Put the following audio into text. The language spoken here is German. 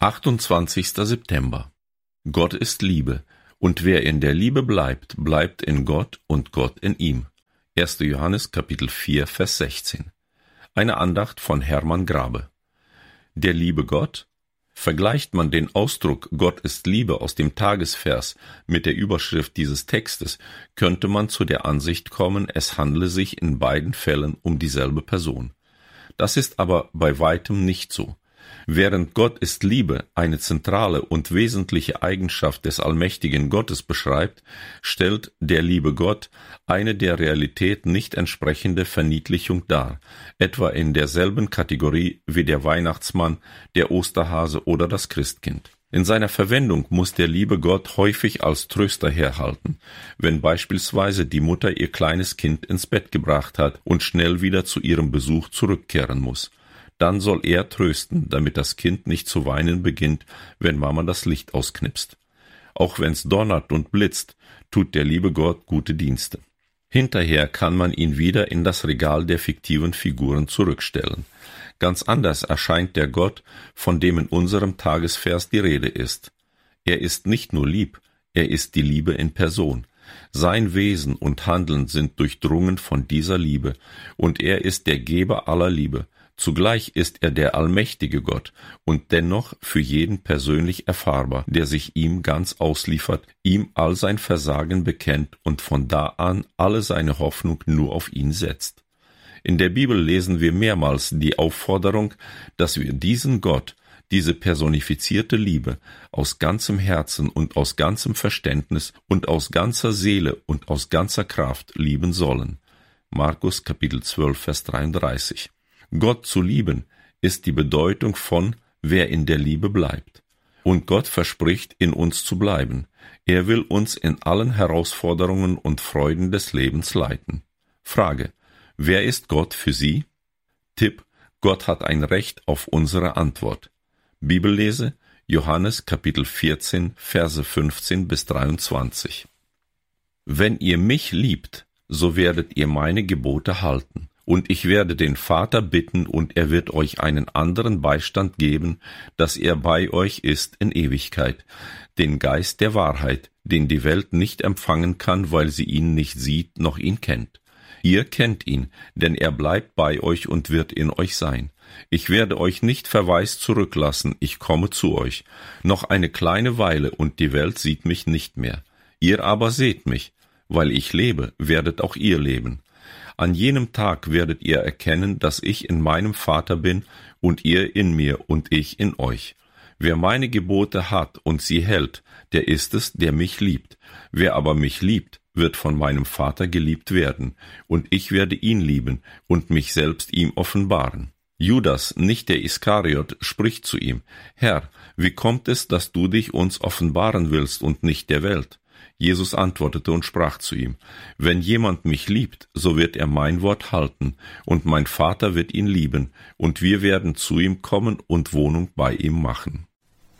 28. September. Gott ist Liebe, und wer in der Liebe bleibt, bleibt in Gott und Gott in ihm. 1. Johannes Kapitel 4, Vers 16. Eine Andacht von Hermann Grabe. Der liebe Gott? Vergleicht man den Ausdruck Gott ist Liebe aus dem Tagesvers mit der Überschrift dieses Textes, könnte man zu der Ansicht kommen, es handle sich in beiden Fällen um dieselbe Person. Das ist aber bei weitem nicht so. Während Gott ist Liebe eine zentrale und wesentliche Eigenschaft des allmächtigen Gottes beschreibt, stellt der liebe Gott eine der Realität nicht entsprechende Verniedlichung dar, etwa in derselben Kategorie wie der Weihnachtsmann, der Osterhase oder das Christkind. In seiner Verwendung muss der liebe Gott häufig als Tröster herhalten, wenn beispielsweise die Mutter ihr kleines Kind ins Bett gebracht hat und schnell wieder zu ihrem Besuch zurückkehren muss. Dann soll er trösten, damit das Kind nicht zu weinen beginnt, wenn Mama das Licht ausknipst. Auch wenn's donnert und blitzt, tut der liebe Gott gute Dienste. Hinterher kann man ihn wieder in das Regal der fiktiven Figuren zurückstellen. Ganz anders erscheint der Gott, von dem in unserem Tagesvers die Rede ist. Er ist nicht nur lieb, er ist die Liebe in Person. Sein Wesen und Handeln sind durchdrungen von dieser Liebe, und er ist der Geber aller Liebe. Zugleich ist er der allmächtige Gott und dennoch für jeden persönlich erfahrbar, der sich ihm ganz ausliefert, ihm all sein Versagen bekennt und von da an alle seine Hoffnung nur auf ihn setzt. In der Bibel lesen wir mehrmals die Aufforderung, dass wir diesen Gott, diese personifizierte Liebe, aus ganzem Herzen und aus ganzem Verständnis und aus ganzer Seele und aus ganzer Kraft lieben sollen. Markus Kapitel 12, Vers 33. Gott zu lieben ist die Bedeutung von, wer in der Liebe bleibt. Und Gott verspricht, in uns zu bleiben. Er will uns in allen Herausforderungen und Freuden des Lebens leiten. Frage: Wer ist Gott für Sie? Tipp: Gott hat ein Recht auf unsere Antwort. Bibellese: Johannes Kapitel 14, Verse 15 bis 23. Wenn ihr mich liebt, so werdet ihr meine Gebote halten. Und ich werde den Vater bitten, und er wird euch einen anderen Beistand geben, dass er bei euch ist in Ewigkeit, den Geist der Wahrheit, den die Welt nicht empfangen kann, weil sie ihn nicht sieht, noch ihn kennt. Ihr kennt ihn, denn er bleibt bei euch und wird in euch sein. Ich werde euch nicht verwaist zurücklassen, ich komme zu euch. Noch eine kleine Weile, und die Welt sieht mich nicht mehr. Ihr aber seht mich. Weil ich lebe, werdet auch ihr leben. An jenem Tag werdet ihr erkennen, dass ich in meinem Vater bin und ihr in mir und ich in euch. Wer meine Gebote hat und sie hält, der ist es, der mich liebt. Wer aber mich liebt, wird von meinem Vater geliebt werden, und ich werde ihn lieben und mich selbst ihm offenbaren. Judas, nicht der Iskariot, spricht zu ihm: Herr, wie kommt es, dass du dich uns offenbaren willst und nicht der Welt? Jesus antwortete und sprach zu ihm: Wenn jemand mich liebt, so wird er mein Wort halten, und mein Vater wird ihn lieben, und wir werden zu ihm kommen und Wohnung bei ihm machen.